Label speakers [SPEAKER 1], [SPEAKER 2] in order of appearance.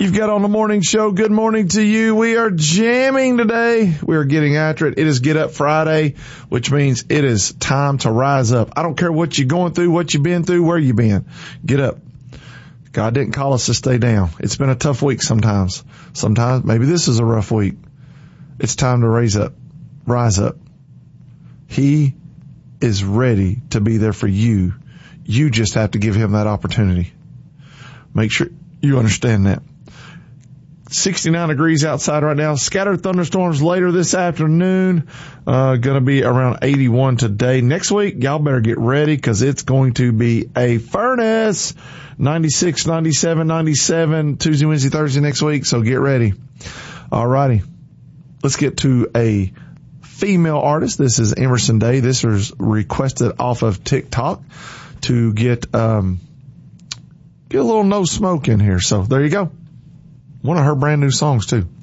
[SPEAKER 1] You've got on the morning show. Good morning to you. We are jamming today. We are getting after it. It is Get Up Friday, which means it is time to rise up. I don't care what you're going through, what you've been through, where you've been. Get up. God didn't call us to stay down. It's been a tough week sometimes. Sometimes maybe this is a rough week. It's time to rise up. He is ready to be there for you. You just have to give him that opportunity. Make sure you understand that. 69 degrees outside right now. Scattered thunderstorms later this afternoon. Going to be around 81 today. Next week, y'all better get ready because it's going to be a furnace. 96, 97, 97 Tuesday, Wednesday, Thursday next week. So get ready. All righty. Let's get to a female artist. This is Emerson Day. This was requested off of TikTok to get a little no smoke in here. So there you go. One of her brand new songs too.